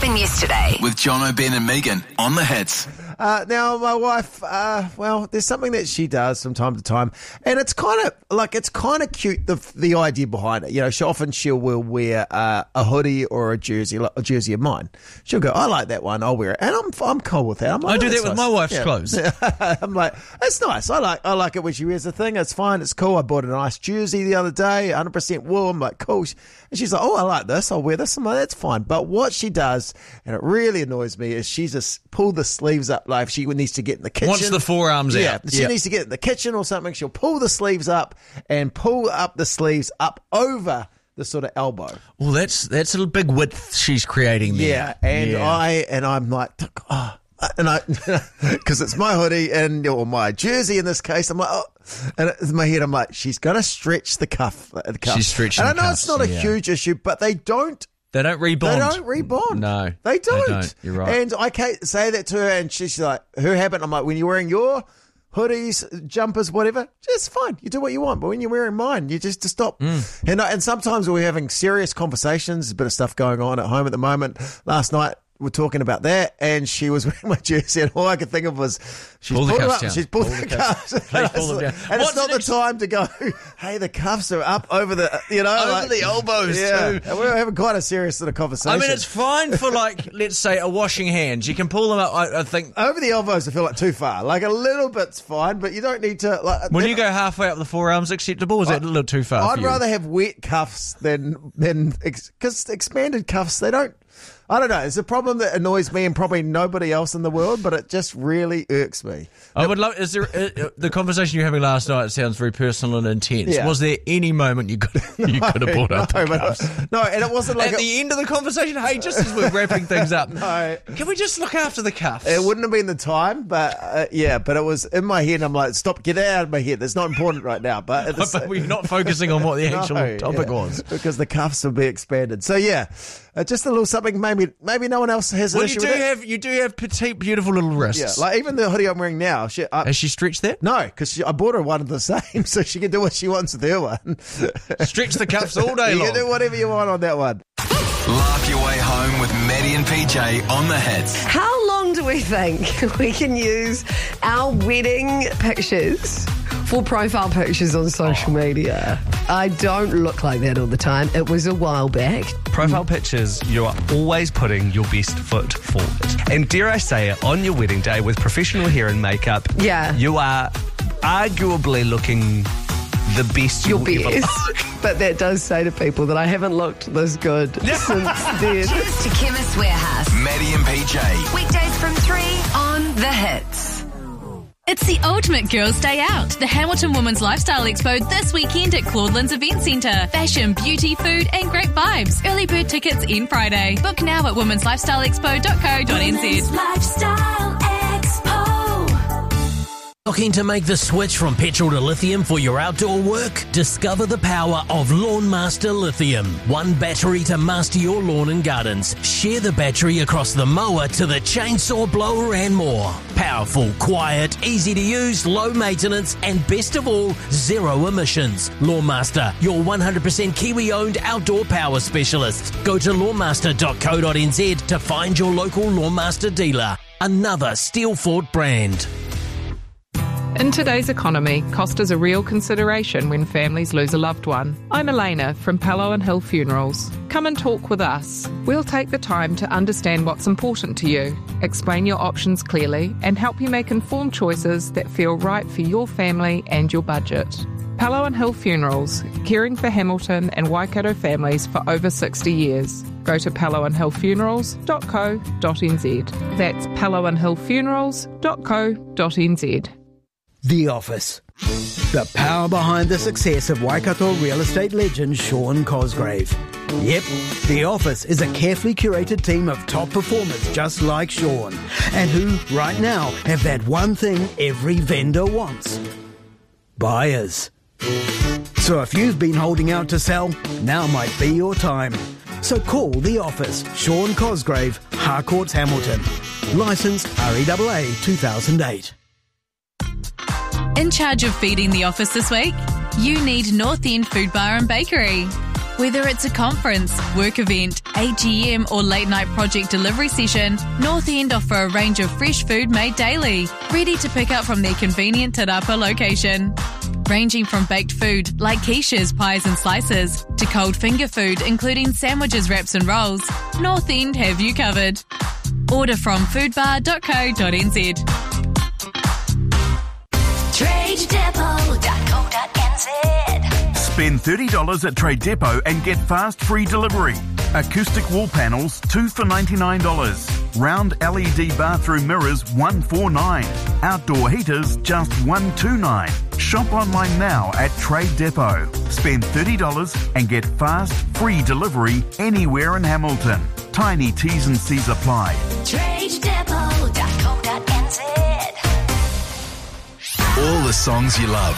happened yesterday. With John O'Ben and Megan on the Hits. Now, my wife, there's something that she does from time to time, and it's kind of cute, the idea behind it. You know, she'll wear a hoodie or a jersey of mine. She'll go, I like that one, I'll wear it. And I'm cool with that. I'm like, I do that that's with nice. my wife's clothes. I'm like, it's nice. I like it when she wears the thing. It's fine. It's cool. I bought a nice jersey the other day, 100% wool. I'm like, cool. And she's like, oh, I like this. I'll wear this. I'm like, that's fine. But what she does, and it really annoys me, is she just pull the sleeves up like she needs to get in the kitchen. Wants the forearms out. She needs to get in the kitchen or something. She'll pull the sleeves up and pull up the sleeves up over the sort of elbow. Well, that's a big width she's creating there. Yeah, and I'm like, oh. And because it's my hoodie or my jersey in this case, I'm like, oh, and in my head, I'm like, she's gonna stretch the cuff. She's stretching. And I know cuffs, it's not a huge issue, but they don't rebond. No, they don't. You're right. And I can't say that to her, and she's like, who happened? I'm like, when you're wearing your hoodies, jumpers, whatever, it's fine. You do what you want. But when you're wearing mine, you just to stop. And sometimes we're having serious conversations. There's a bit of stuff going on at home at the moment. Last night, we're talking about that, and she was wearing my jersey, and all I could think of was she's pulled it up. She's pulled the cuffs. Pull them down. And it's not the time to go, hey, the cuffs are up over the, over the elbows too. And we're having quite a serious sort of conversation. I mean, it's fine for let's say a washing hand. You can pull them up. I think over the elbows, I feel like too far. Like a little bit's fine, but you don't need to. When you go halfway up the forearms, acceptable. Is that a little too far? I'd rather have wet cuffs than because expanded cuffs, they don't. I don't know. It's a problem that annoys me and probably nobody else in the world, but it just really irks me. I would love. Is there the conversation you were having last night? Sounds very personal and intense. Yeah. Was there any moment you could have brought up the cuffs? No, and it wasn't like at the end of the conversation. Hey, just as we're wrapping things up, no, can we just look after the cuffs? It wouldn't have been the time, but but it was in my head. I'm like, stop, get it out of my head. That's not important right now. But we're not focusing on what the actual topic was because the cuffs will be expanded. So just a little something. Maybe no one else has an issue with it. You do have petite, beautiful little wrists. Yeah, like even the hoodie I'm wearing now. Has she stretched that? No, because I bought her one of the same, so she can do what she wants with her one. Stretch the cuffs all day long. You can do whatever you want on that one. Laugh your way home with Maddie and PJ on the Hits. How long do we think we can use our wedding pictures for profile pictures on social media? I don't look like that all the time. It was a while back. Profile pictures, you are always putting your best foot forward. And dare I say it, on your wedding day with professional hair and makeup, you are arguably looking the best your you'll ever best. look. But that does say to people that I haven't looked this good since then. Cheers to Chemist Warehouse. Maddie and PJ. Weekdays from 3 on The Hits. It's the ultimate girls' day out. The Hamilton Women's Lifestyle Expo this weekend at Claudelands Event Centre. Fashion, beauty, food and great vibes. Early bird tickets in Friday. Book now at womenslifestyleexpo.co.nz. Lifestyle Expo. Looking to make the switch from petrol to lithium for your outdoor work? Discover the power of Lawn Master Lithium. One battery to master your lawn and gardens. Share the battery across the mower to the chainsaw, blower and more. Powerful, quiet, easy to use, low maintenance and best of all, zero emissions. Lawn Master, your 100% Kiwi-owned outdoor power specialist. Go to lawnmaster.co.nz to find your local Lawn Master dealer. Another Steelfort brand. In today's economy, cost is a real consideration when families lose a loved one. I'm Elena from Palo & Hill Funerals. Come and talk with us. We'll take the time to understand what's important to you, explain your options clearly, and help you make informed choices that feel right for your family and your budget. Palo & Hill Funerals, caring for Hamilton and Waikato families for over 60 years. Go to paloandhillfunerals.co.nz. That's paloandhillfunerals.co.nz. The Office. The power behind the success of Waikato real estate legend Sean Cosgrave. Yep, The Office is a carefully curated team of top performers just like Sean, and who, right now, have that one thing every vendor wants. Buyers. So if you've been holding out to sell, now might be your time. So call The Office, Sean Cosgrave, Harcourts, Hamilton. Licensed REAA 2008. In charge of feeding the office this week, you need North End Food Bar and Bakery. Whether it's a conference, work event, AGM or late night project delivery session, North End offer a range of fresh food made daily, ready to pick up from their convenient Te Rapa location. Ranging from baked food like quiches, pies and slices, to cold finger food including sandwiches, wraps and rolls, North End have you covered. Order from foodbar.co.nz. TradeDepot.co.nz. Spend $30 at Trade Depot and get fast free delivery. Acoustic wall panels, 2 for $99. Round LED bathroom mirrors, $149. Outdoor heaters, just $129. Shop online now at Trade Depot. Spend $30 and get fast free delivery anywhere in Hamilton. Tiny T's and C's apply. TradeDepot.co.nz. All the songs you love.